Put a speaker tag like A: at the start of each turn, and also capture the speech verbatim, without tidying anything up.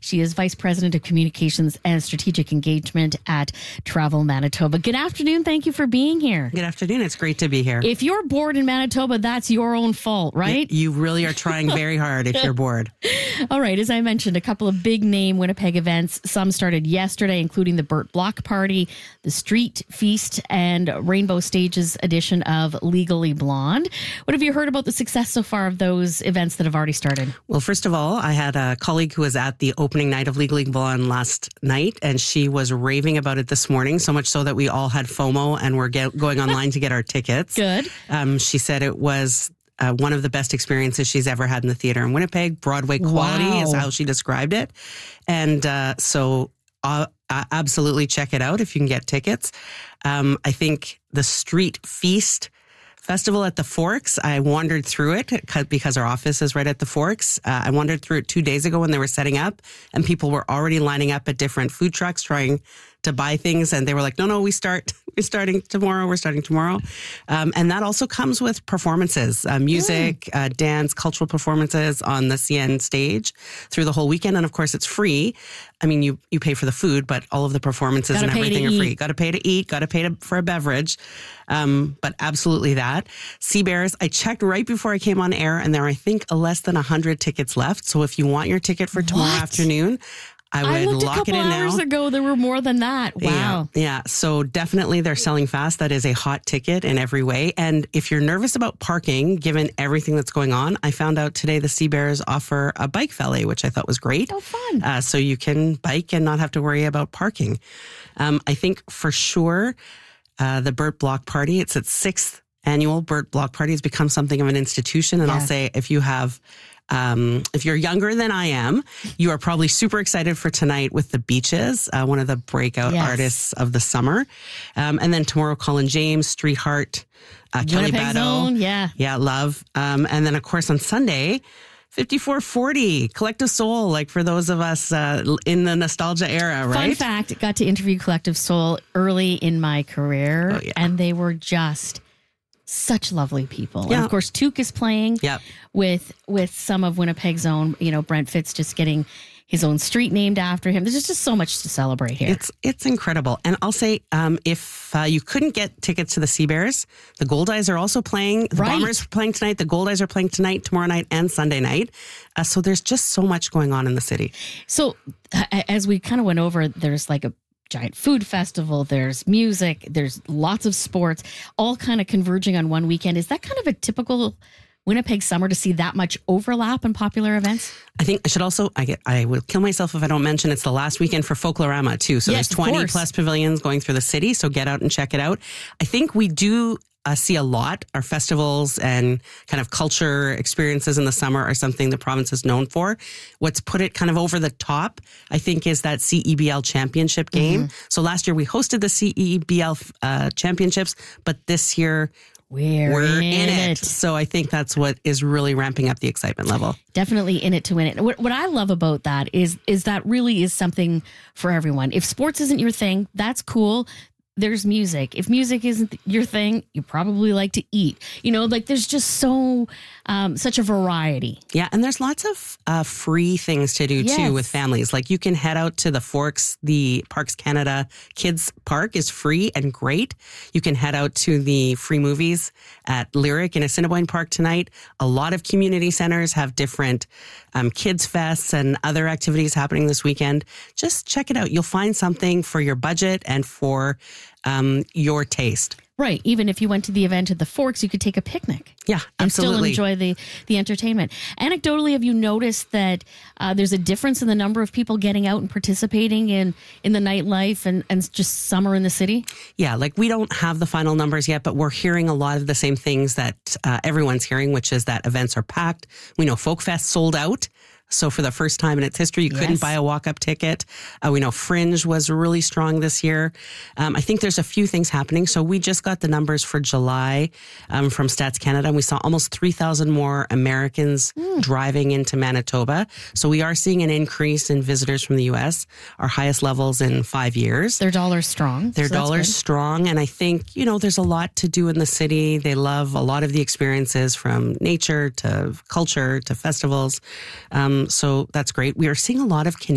A: She is Vice President of Communications and Strategic Engagement at Travel Manitoba. Good afternoon. Thank you for being here.
B: Good afternoon. It's great to be here.
A: If you're bored in Manitoba, that's your own fault, right?
B: You really are trying very hard if you're bored.
A: All right. As I mentioned, a couple of big name Winnipeg events. Some started yesterday, including the Burt Block Party, the Street Feast, and Rainbow Stages edition of Legally Blonde. What have you heard about the success so far of those events that have already started?
B: Well, first of all, I had a colleague who was at the opening night of Legally Blonde last night, and she was raving about it this morning, so much so that we all had FOMO and were get, going online to get our tickets.
A: Good.
B: Um, she said it was uh, one of the best experiences she's ever had in the theater in Winnipeg. Broadway quality
A: Wow.
B: is how she described it. And uh, so uh, uh, absolutely check it out if you can get tickets. Um, I think the Street Feast Festival at the Forks, I wandered through it because our office is right at the Forks. Uh, I wandered through it two days ago when they were setting up, and people were already lining up at different food trucks trying to buy things. And they were like, no, no, we start, we're starting tomorrow. We're starting tomorrow. Um, and that also comes with performances, uh, music, mm. uh, dance, cultural performances on the C N stage through the whole weekend. And of course, it's free. I mean, you, you pay for the food, but all of the performances
A: Gotta
B: and everything are
A: eat.
B: free. Got to pay to eat, got to pay to, for a beverage. Um, but absolutely that. Sea Bears, I checked right before I came on air, and there are, I think, less than one hundred tickets left. So if you want your ticket for tomorrow
A: What?
B: afternoon, I would
A: I looked
B: lock
A: a couple
B: it in
A: hours
B: now.
A: ago. There were more than that. Wow.
B: Yeah, yeah. So definitely they're selling fast. That is a hot ticket in every way. And if you're nervous about parking, given everything that's going on, I found out today the Sea Bears offer a bike valet, which I thought was great.
A: Oh, fun.
B: Uh, so you can bike and not have to worry about parking. Um, I think for sure uh, the Burt Block Party, it's its sixth annual Burt Block Party, has become something of an institution. And
A: Yeah.
B: I'll say if you have Um, if you're younger than I am, you are probably super excited for tonight with the Beaches, uh, one of the breakout
A: Yes.
B: artists of the summer. Um, and then tomorrow, Colin James, Street Heart, uh, Kelly
A: Winnipeg
B: Battle.
A: Zone, yeah.
B: Yeah, love. Um, and then, of course, on Sunday, fifty-four forty, Collective Soul, like for those of us uh, in the nostalgia era, right?
A: Fun fact, got to interview Collective Soul early in my career,
B: Oh, yeah.
A: and they were just such lovely people.
B: Yeah.
A: And of course, Took is playing
B: Yep.
A: with with some of Winnipeg's own, you know, Brent Fitz just getting his own street named after him. There's just so much to celebrate here.
B: It's it's incredible. And I'll say, um, if uh, you couldn't get tickets to the Sea Bears, the Goldeyes are also playing. The
A: Right.
B: Bombers are playing tonight. The Goldeyes are playing tonight, tomorrow night, and Sunday night. Uh, so there's just so much going on in the city.
A: So uh, as we kind of went over, there's like a giant food festival, there's music, there's lots of sports, all kind of converging on one weekend. Is that kind of a typical Winnipeg summer to see that much overlap in popular events?
B: I think I should also, I get, I will kill myself if I don't mention it's the last weekend for Folklorama too. So
A: Yes,
B: there's
A: of
B: twenty
A: course.
B: plus pavilions going through the city. So get out and check it out. I think we do uh, see a lot. Our festivals and kind of culture experiences in the summer are something the province is known for. What's put it kind of over the top, I think, is that C E B L championship game.
A: Mm-hmm.
B: So last year we hosted the C E B L uh, championships, but this year
A: We're,
B: we're
A: in,
B: in it.
A: it.
B: So I think that's what is really ramping up the excitement level.
A: Definitely in it to win it. What, what I love about that is is that really is something for everyone. If sports isn't your thing, that's cool. There's music. If music isn't your thing, you probably like to eat. You know, like there's just so um, such a variety.
B: Yeah, and there's lots of uh, free things to do
A: Yes.
B: too with families. Like you can head out to the Forks, the Parks Canada Kids Park is free and great. You can head out to the free movies at Lyric in Assiniboine Park tonight. A lot of community centers have different um, kids fests and other activities happening this weekend. Just check it out. You'll find something for your budget and for um, your taste.
A: Right. Even if you went to the event at the Forks, you could take a picnic.
B: Yeah,
A: And
B: absolutely.
A: still enjoy the, the entertainment. Anecdotally, have you noticed that uh, there's a difference in the number of people getting out and participating in, in the nightlife and, and just summer in the city?
B: Yeah, like we don't have the final numbers yet, but we're hearing a lot of the same things that uh, everyone's hearing, which is that events are packed. We know Folk Fest sold out. So for the first time in its history, you couldn't
A: Yes.
B: buy a walk-up ticket. Uh, we know Fringe was really strong this year. Um, I think there's a few things happening. So we just got the numbers for July um, from Stats Canada, and we saw almost three thousand more Americans
A: Mm.
B: driving into Manitoba. So we are seeing an increase in visitors from the U S, our highest levels in five years.
A: Their dollar's strong.
B: Their
A: so that's
B: dollar's
A: good.
B: strong. And I think, you know, there's a lot to do in the city. They love a lot of the experiences from nature to culture to festivals. Um, so that's great. We are seeing a lot of Canadian